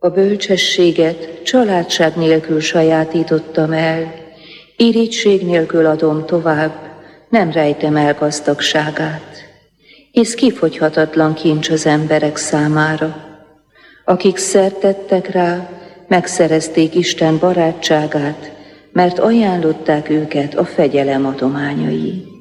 A bölcsességet családság nélkül sajátítottam el, irigység nélkül adom tovább, nem rejtem el gazdagságát. Hisz kifogyhatatlan kincs az emberek számára. Akik szert tettek rá, megszerezték Isten barátságát, mert ajánlották őket a fegyelem adományai.